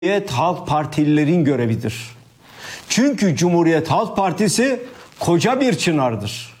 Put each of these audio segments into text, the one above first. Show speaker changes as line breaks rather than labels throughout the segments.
Cumhuriyet Halk Partililerin görevidir. Çünkü Cumhuriyet Halk Partisi koca bir çınardır.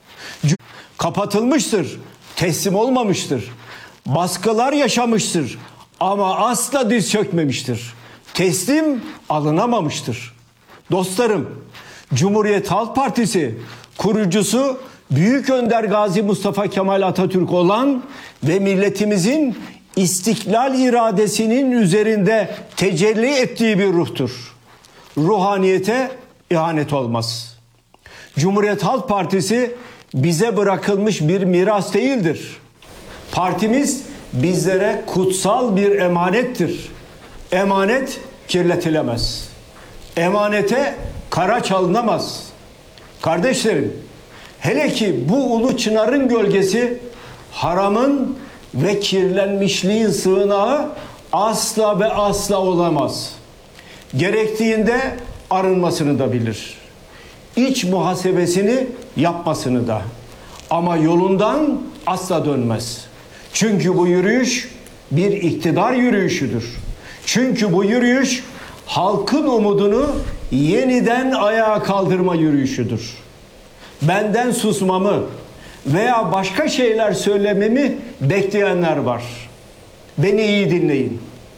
Kapatılmıştır, teslim olmamıştır. Baskılar yaşamıştır ama asla diz çökmemiştir. Teslim alınamamıştır. Dostlarım, Cumhuriyet Halk Partisi kurucusu Büyük Önder Gazi Mustafa Kemal Atatürk olan ve milletimizin istiklal iradesinin üzerinde tecelli ettiği bir ruhtur. Ruhaniyete ihanet olmaz. Cumhuriyet Halk Partisi bize bırakılmış bir miras değildir. Partimiz bizlere kutsal bir emanettir. Emanet kirletilemez. Emanete kara çalınamaz. Kardeşlerim, hele ki bu ulu çınarın gölgesi haramın ve kirlenmişliğin sığınağı asla ve asla olamaz. Gerektiğinde arınmasını da bilir. İç muhasebesini yapmasını da. Ama yolundan asla dönmez. Çünkü bu yürüyüş bir iktidar yürüyüşüdür. Çünkü bu yürüyüş halkın umudunu yeniden ayağa kaldırma yürüyüşüdür. Benden susmamı veya başka şeyler söylememi bekleyenler var. Beni iyi dinleyin.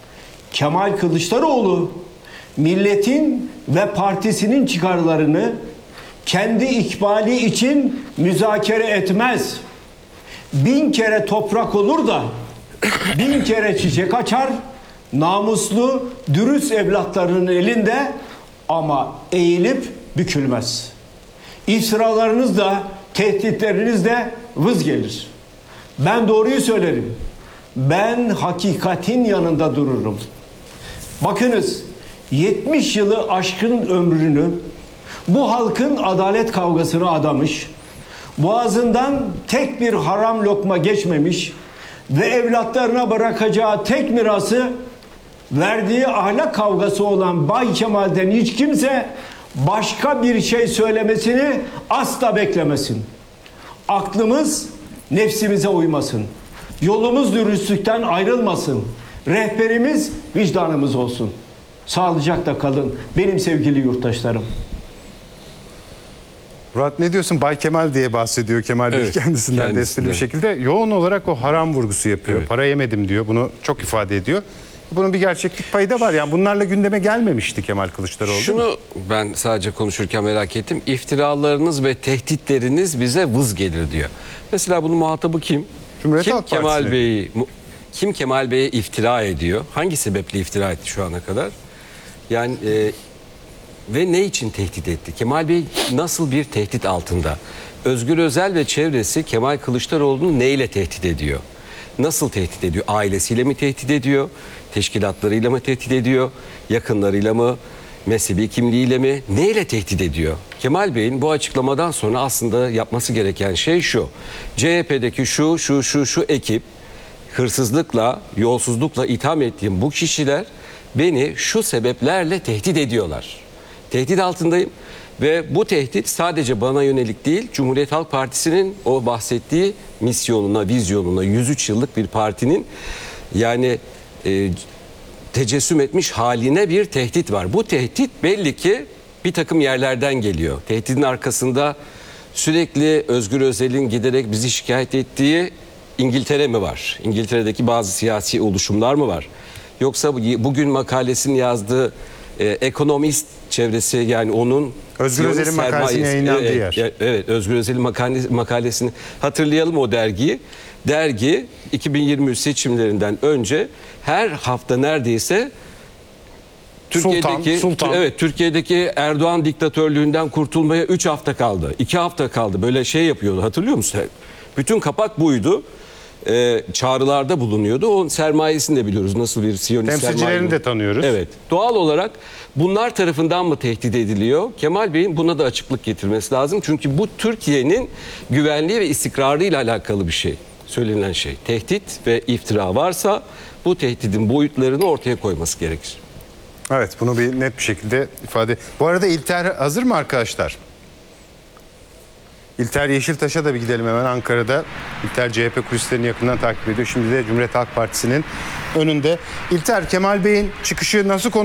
Kemal Kılıçdaroğlu milletin ve partisinin çıkarlarını kendi ikbali için müzakere etmez. 1000 kere toprak olur da 1000 kere çiçek açar, namuslu, dürüst evlatlarının elinde ama eğilip bükülmez. İftiralarınız da, tehditleriniz de vız gelir. Ben doğruyu söylerim. Ben hakikatin yanında dururum. Bakınız, 70 yılı aşkın ömrünü bu halkın adalet kavgasına adamış, boğazından tek bir haram lokma geçmemiş ve evlatlarına bırakacağı tek mirası verdiği ahlak kavgası olan Bay Kemal'den hiç kimse başka bir şey söylemesini asla beklemesin. Aklımız nefsimize uymasın. Yolumuz dürüstlükten ayrılmasın. Rehberimiz vicdanımız olsun. Sağlıcakla kalın benim sevgili yurttaşlarım.
Murat, ne diyorsun? Bay Kemal diye bahsediyor Kemal Bey, kendisinden de esprili bir şekilde. Yoğun olarak o haram vurgusu yapıyor. Evet. Para yemedim diyor. Bunu çok ifade ediyor. Bunun bir gerçeklik payı da var. Yani bunlarla gündeme gelmemişti Kemal Kılıçdaroğlu.
Şunu ben sadece konuşurken merak ettim. İftiralarınız ve tehditleriniz bize vız gelir diyor. Mesela bunun muhatabı kim? Kim Kemal Bey'e iftira ediyor? Hangi sebeple iftira etti şu ana kadar? Yani ve ne için tehdit etti? Kemal Bey nasıl bir tehdit altında? Özgür Özel ve çevresi Kemal Kılıçdaroğlu'nu neyle tehdit ediyor? Nasıl tehdit ediyor? Ailesiyle mi tehdit ediyor? Teşkilatlarıyla mı tehdit ediyor? Yakınlarıyla mı? Mezhebi kimliğiyle mi? Neyle tehdit ediyor? Kemal Bey'in bu açıklamadan sonra aslında yapması gereken şey şu. CHP'deki şu ekip, hırsızlıkla, yolsuzlukla itham ettiğim bu kişiler beni şu sebeplerle tehdit ediyorlar. Tehdit altındayım ve bu tehdit sadece bana yönelik değil, Cumhuriyet Halk Partisi'nin o bahsettiği misyonuna, vizyonuna, 103 yıllık bir partinin yani tecessüm etmiş haline bir tehdit var. Bu tehdit belli ki bir takım yerlerden geliyor. Tehditin arkasında sürekli Özgür Özel'in giderek bizi şikayet ettiği İngiltere mi var? İngiltere'deki bazı siyasi oluşumlar mı var? Yoksa bugün makalesini yazdığı ekonomist çevresi, yani onun
Özgür Özel'in makalesini yayınlandığı yer.
Evet, Özgür Özel'in makalesini hatırlayalım, o dergiyi. Dergi 2023 seçimlerinden önce her hafta neredeyse Türkiye'deki Erdoğan diktatörlüğünden kurtulmaya 3 hafta kaldı. 2 hafta kaldı. Böyle şey yapıyordu, hatırlıyor musun? Bütün kapak buydu. Çağrılarda bulunuyordu. O sermayesini de biliyoruz. Nasıl bir Siyonist sermaye.
Temsilcilerini de tanıyoruz.
Evet. Doğal olarak bunlar tarafından mı tehdit ediliyor? Kemal Bey'in buna da açıklık getirmesi lazım. Çünkü bu Türkiye'nin güvenliği ve istikrarıyla alakalı bir şey. Söylenen şey. Tehdit ve iftira varsa bu tehditin boyutlarını ortaya koyması gerekir.
Evet, bunu bir net bir şekilde ifade. Bu arada İlter hazır mı arkadaşlar? İlter Yeşiltaş'a da bir gidelim hemen, Ankara'da. İlter CHP kulislerini yakından takip ediyor. Şimdi de Cumhuriyet Halk Partisi'nin önünde. İlter, Kemal Bey'in çıkışı nasıl